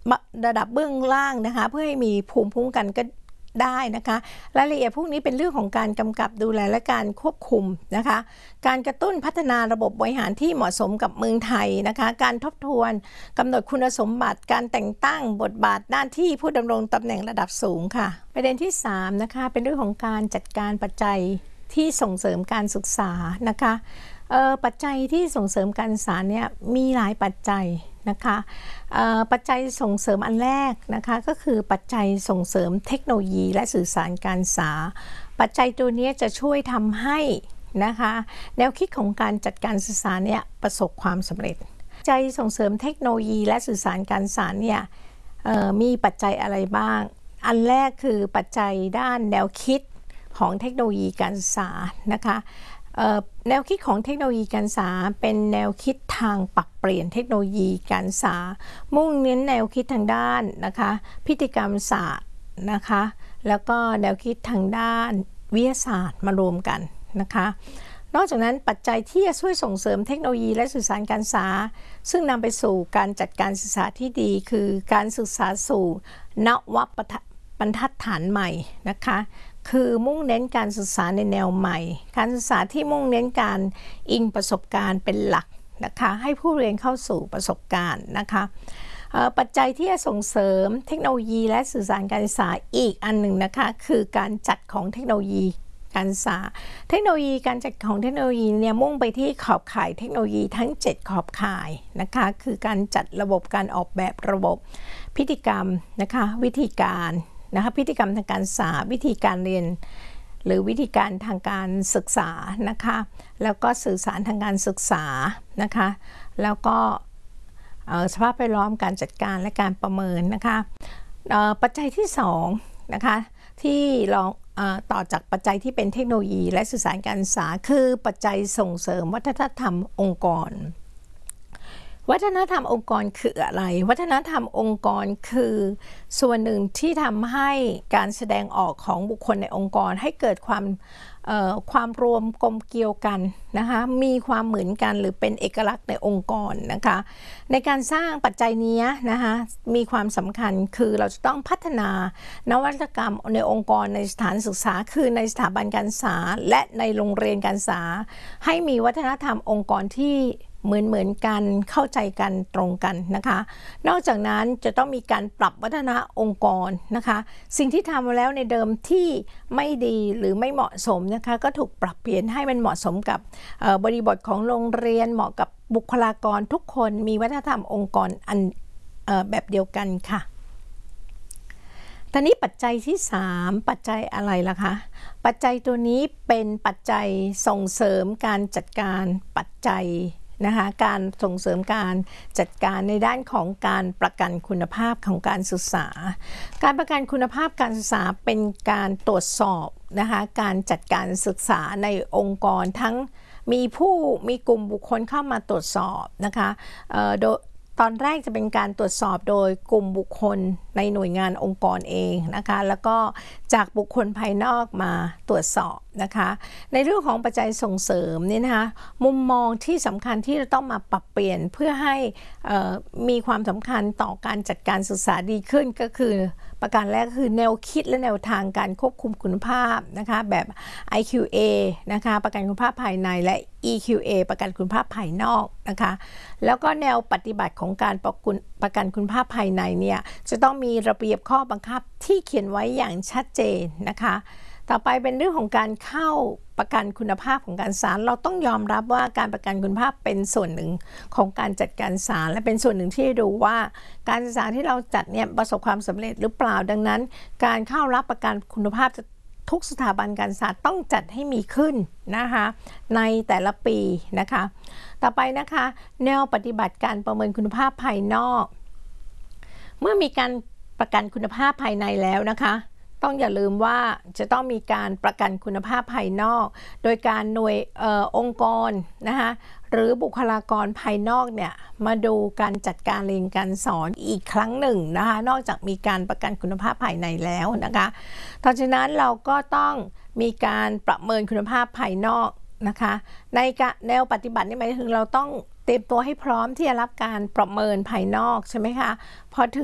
ระดับเบื้องล่างนะคะเพื่อให้มีภูมิคุ้มกันก็ได้นะคะรายละเอียดพวกนี้เป็นเรื่องของการกำกับดูแลและการควบคุมนะคะการกระตุ้นพัฒนาระบบบริหารที่เหมาะสมกับเมืองไทยนะคะการทบทวนกำหนดคุณสมบัติการแต่งตั้งบทบาทหน้าที่ผู้ดำรงตำแหน่งระดับสูงค่ะประเด็นที่3นะคะเป็นเรื่องของการจัดการปัจจัยที่ส่งเสริมการศึกษานะคะปัจจัยที่ส่งเสริมการศึกษาเนี่ยมีหลายปัจจัยนะคะปัจจัยส่งเสริมอันแรกนะคะก็คือปัจจัยส่งเสริมเทคโนโลยีและสื่อสารการศึกษาปัจจัยตัวนี้จะช่วยทำให้นะคะแนวคิดของการจัดการศึกษาเนี่ยประสบความสำเร็จปัจจัยส่งเสริมเทคโนโลยีและสื่อสารการศึกษาเนี่ยมีปัจจัยอะไรบ้างอันแรกคือปัจจัยด้านแนวคิดของเทคโนโลยีการศึกษานะคะแนวคิดของเทคโนโลยีการศึกษาเป็นแนวคิดทางปรับเปลี่ยนเทคโนโลยีการศึกษามุ่งเน้นแนวคิดทางด้านนะคะพฤติกรรมศาสตร์นะคะแล้วก็แนวคิดทางด้านวิทยาศาสตร์มารวมกันนะคะนอกจากนั้นปัจจัยที่จะช่วยส่งเสริมเทคโนโลยีและสื่อสารการศึกษาซึ่งนำไปสู่การจัดการศึกษาที่ดีคือการศึกษาสู่นวบรรทัดฐานใหม่นะคะคือมุ่งเน้นการศึกษาในแนวใหม่การศึกษาที่มุ่งเน้นการอิงประสบการณ์เป็นหลักนะคะให้ผู้เรียนเข้าสู่ประสบการณ์นะคะปัจจัยที่จะส่งเสริมเทคโนโลยีและสื่อสารการศึกษาอีกอันหนึ่งนะคะคือการจัดของเทคโนโลยีการศึกษาเทคโนโลยีการจัดของเทคโนโลยีเนี่ยมุ่งไปที่ขอบข่ายเทคโนโลยีทั้ง7ขอบข่ายนะคะคือการจัดระบบการออกแบบระบบพฤติกรรมนะคะวิธีการนะคะพฤติกรรมทางการศึกษาวิธีการเรียนหรือวิธีการทางการศึกษานะคะแล้วก็สื่อสารทางการศึกษานะคะแล้วก็สภาพแวดล้อมการจัดการและการประเมินนะคะปัจจัยที่2นะคะที่รองต่อจากปัจจัยที่เป็นเทคโนโลยีและสื่อสารการศึกษาคือปัจจัยส่งเสริมวัฒนธรรมองค์กรวัฒนธรรมองค์กรคืออะไรวัฒนธรรมองค์กรคือส่วนหนึ่งที่ทำให้การแสดงออกของบุคคลในองค์กรให้เกิดความรวมกลมเกลียวกันนะคะมีความเหมือนกันหรือเป็นเอกลักษณ์ในองค์กรนะคะในการสร้างปัจจัยนี้นะคะมีความสำคัญคือเราจะต้องพัฒนานวัตกรรมในองค์กรในสถานศึกษาคือในสถาบันการศึกษาและในโรงเรียนการศึกษาให้มีวัฒนธรรมองค์กรที่เหมือนกันเข้าใจกันตรงกันนะคะนอกจากนั้นจะต้องมีการปรับวัฒนธรรมองค์กรนะคะสิ่งที่ทำมาแล้วในเดิมที่ไม่ดีหรือไม่เหมาะสมนะคะก็ถูกปรับเปลี่ยนให้มันเหมาะสมกับบริบทของโรงเรียนเหมาะกับบุคลากรทุกคนมีวัฒนธรรมองค์กรแบบเดียวกันค่ะตอนนี้ปัจจัยที่3ปัจจัยอะไรล่ะคะปัจจัยตัวนี้เป็นปัจจัยส่งเสริมการจัดการปัจจัยนะคะการส่งเสริมการจัดการในด้านของการประกันคุณภาพของการศึกษาการประกันคุณภาพการศึกษาเป็นการตรวจสอบนะคะการจัดการศึกษาในองค์กรทั้งมีกลุ่มบุคคลเข้ามาตรวจสอบนะคะโดยตอนแรกจะเป็นการตรวจสอบโดยกลุ่มบุคคลในหน่วยงานองค์กรเองนะคะแล้วก็จากบุคคลภายนอกมาตรวจสอบนะคะในเรื่องของปัจจัยส่งเสริมนี่นะคะมุมมองที่สำคัญที่จะต้องมาปรับเปลี่ยนเพื่อให้มีความสำคัญต่อการจัดการศึกษาดีขึ้นก็คือประการแรกคือแนวคิดและแนวทางการควบคุมคุณภาพนะคะแบบ IQA นะคะประกันคุณภาพภายในและ EQA ประกันคุณภาพภายนอกนะคะแล้วก็แนวปฏิบัติของการประกันคุณภาพภายในเนี่ยจะต้องมีระเบียบข้อบังคับที่เขียนไว้อย่างชัดเจนนะคะต่อไปเป็นเรื่องของการเข้าประกันคุณภาพของการศึกษาเราต้องยอมรับว่าการประกันคุณภาพเป็นส่วนหนึ่งของการจัดการศึกษาและเป็นส่วนหนึ่งที่ดูว่าการศึกษาที่เราจัดเนี่ยประสบความสำเร็จหรือเปล่าดังนั้นการเข้ารับประกันคุณภาพทุกสถาบันการศึกษาต้องจัดให้มีขึ้นนะคะในแต่ละปีนะคะต่อไปนะคะแนวปฏิบัติการประเมินคุณภาพภายนอกเมื่อมีการประกันคุณภาพภายในแล้วนะคะต้องอย่าลืมว่าจะต้องมีการประกันคุณภาพภายนอกโดยการหน่วยองค์กรนะคะหรือบุคลากรภายนอกเนี่ยมาดูการจัดการเรียนการสอนอีกครั้งหนึ่งนะคะนอกจากมีการประกันคุณภาพภายในแล้วนะคะเพราะฉะนั้นเราก็ต้องมีการประเมินคุณภาพภายนอกนะคะในแนวปฏิบัตินี่หมายถึงเราต้องเตรียมตัวให้พร้อมที่จะรับการประเมินภายนอกใช่ไหมคะพอถึง